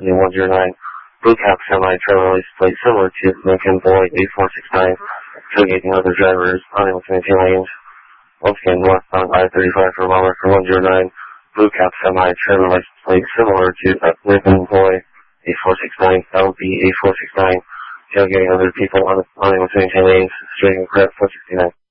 109. Blue cap semi-trailer license plate similar to Lincoln Boy A469. Tailgating other drivers, unable to maintain lanes. Once again, westbound I-35 for mile record 109. Blue cap semi-trailer license plate similar to Lincoln Boy A469. LB A469. Tailgating other people, unable to maintain lanes. Straight and correct 469.